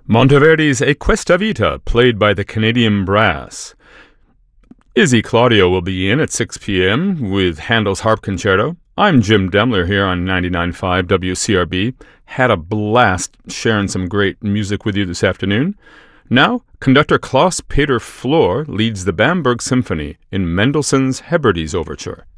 Monteverdi's A Questa Vita, played by the Canadian Brass. Izzy Claudio will be in at 6 p.m. with Handel's Harp Concerto. I'm Jim Demler here on 99.5 WCRB. Had a blast sharing some great music with you this afternoon. Now, conductor Klaus-Peter Flor leads the Bamberg Symphony in Mendelssohn's Hebrides Overture.